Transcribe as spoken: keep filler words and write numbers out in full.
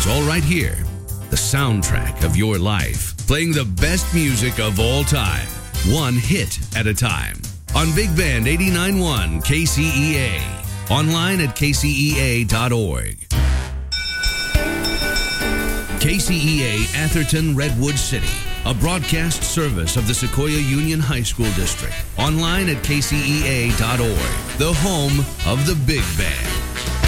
is all right here. The soundtrack of your life, playing the best music of all time, one hit at a time. On Big Band eighty-nine point one K C E A. Online at K C E A dot org. K C E A Atherton Redwood City, a broadcast service of the Sequoia Union High School District. Online at K C E A dot org, the home of the Big Band.